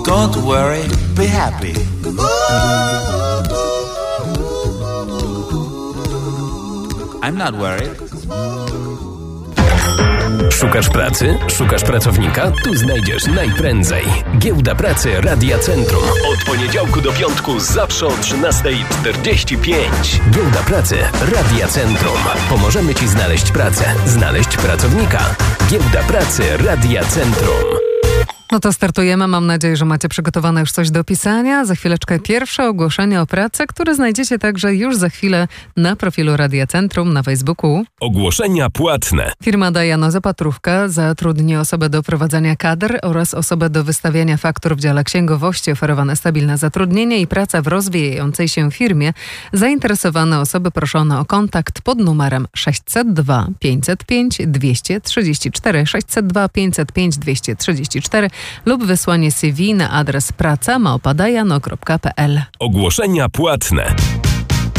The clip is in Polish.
Don't worry, be happy. I'm not worried. Szukasz pracy? Szukasz pracownika? Tu znajdziesz najprędzej. Giełda Pracy Radia Centrum. Od poniedziałku do piątku zawsze o 13:45. Giełda Pracy Radia Centrum. Pomożemy Ci znaleźć pracę, znaleźć pracownika. Giełda Pracy Radia Centrum. No to startujemy. Mam nadzieję, że macie przygotowane już coś do pisania. Za chwileczkę pierwsze ogłoszenie o pracę, które znajdziecie także już za chwilę na profilu Radia Centrum na Facebooku. Ogłoszenia płatne. Firma Dajano Zapatrówka zatrudni osobę do prowadzenia kadr oraz osobę do wystawiania faktur w dziale księgowości. Oferowane stabilne zatrudnienie i praca w rozwijającej się firmie. Zainteresowane osoby proszone o kontakt pod numerem 602 505 234 602 505 234 lub wysłanie CV na adres praca@dajano.pl. Ogłoszenia płatne.